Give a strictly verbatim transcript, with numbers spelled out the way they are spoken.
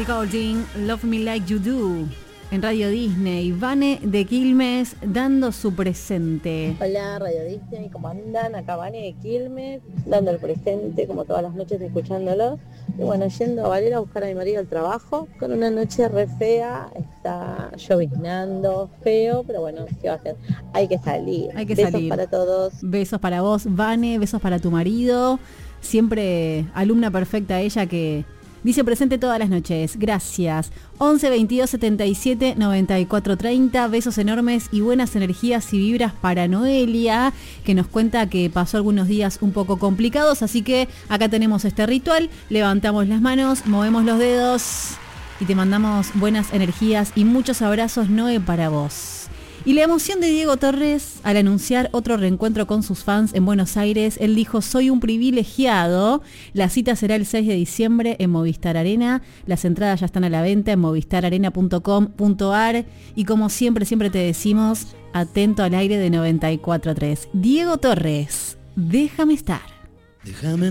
Ellie Goulding, Love Me Like You Do, en Radio Disney. Vane de Quilmes dando su presente. Hola Radio Disney, ¿cómo andan? Acá Vane de Quilmes, dando el presente como todas las noches escuchándolo. Y bueno, yendo a Valera a buscar a mi marido al trabajo, con una noche re fea, está lloviznando, feo, pero bueno, ¿qué va a hacer? Hay que salir. Hay que Besos salir. para todos. Besos para vos, Vane, besos para tu marido. Siempre alumna perfecta ella que dice presente todas las noches. Gracias. once veintidós setenta y siete noventa y cuatro treinta. Besos enormes y buenas energías y vibras para Noelia, que nos cuenta que pasó algunos días un poco complicados. Así que acá tenemos este ritual. Levantamos las manos, movemos los dedos y te mandamos buenas energías y muchos abrazos, Noé, para vos. Y la emoción de Diego Torres al anunciar otro reencuentro con sus fans en Buenos Aires. Él dijo: soy un privilegiado. La cita será el seis de diciembre en Movistar Arena. Las entradas ya están a la venta en movistar arena punto com punto ar. Y como siempre, siempre te decimos, atento al aire de noventa y cuatro tres. Diego Torres, déjame estar. Déjame